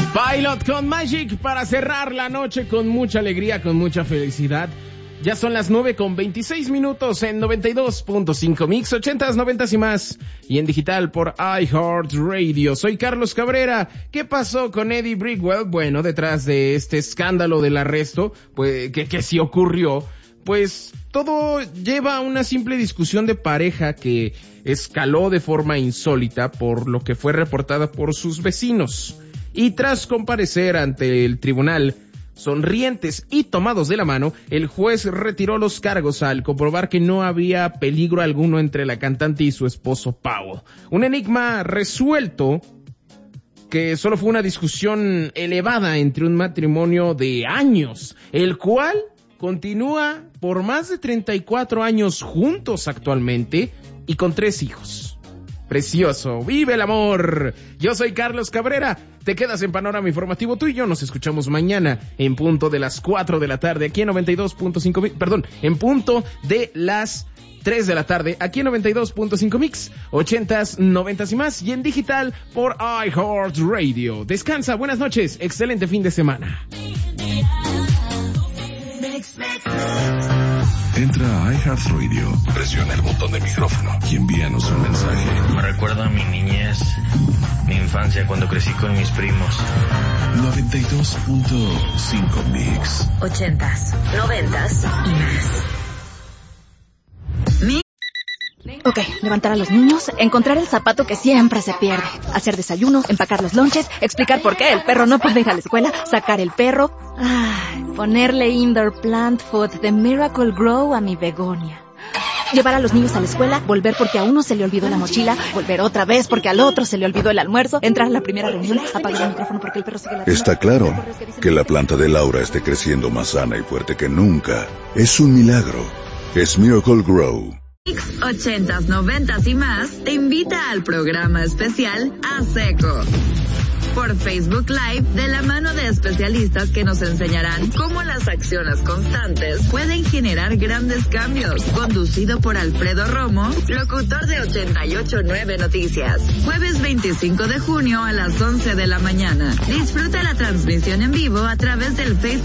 Pilot con Magic para cerrar la noche con mucha alegría, con mucha felicidad. Ya son las 9:26 en 92.5 Mix, 80s, 90s y más. Y en digital por iHeartRadio. Soy Carlos Cabrera. ¿Qué pasó con Eddie Brickwell? Bueno, detrás de este escándalo del arresto, pues que sí ocurrió, pues todo lleva a una simple discusión de pareja que escaló de forma insólita por lo que fue reportada por sus vecinos. Y tras comparecer ante el tribunal, sonrientes y tomados de la mano, el juez retiró los cargos al comprobar que no había peligro alguno entre la cantante y su esposo Powell. Un enigma resuelto que solo fue una discusión elevada entre un matrimonio de años, el cual continúa por más de 34 años juntos actualmente y con 3 hijos. Precioso, vive el amor. Yo soy Carlos Cabrera. Te quedas en Panorama Informativo. Tú y yo nos escuchamos mañana en punto de las 4 de la tarde aquí en 92.5, perdón, en punto de las 3 de la tarde aquí en 92.5 Mix, 80s, 90s y más, y en digital por iHeartRadio. Descansa, buenas noches, excelente fin de semana. Entra a iHeartRadio, presiona el botón de micrófono y envíanos un mensaje. Me recuerda a mi niñez, mi infancia cuando crecí con mis primos. 92.5 Mix. 80s, 90s y más. Ok, levantar a los niños, encontrar el zapato que siempre se pierde, hacer desayuno, empacar los lonches, explicar por qué el perro no puede ir a la escuela, sacar el perro, ponerle indoor plant food de Miracle Grow a mi begonia. Llevar a los niños a la escuela, volver porque a uno se le olvidó la mochila, volver otra vez porque al otro se le olvidó el almuerzo, entrar a la primera reunión, apagar el micrófono porque el perro sigue la... Está claro que la planta de Laura esté creciendo más sana y fuerte que nunca. Es un milagro. Es Miracle Grow. 80s, 90s y más te invita al programa especial A Seco por Facebook Live, de la mano de especialistas que nos enseñarán cómo las acciones constantes pueden generar grandes cambios. Conducido por Alfredo Romo, locutor de 88.9 Noticias. Jueves 25 de junio a las 11 de la mañana. Disfruta la transmisión en vivo a través del Facebook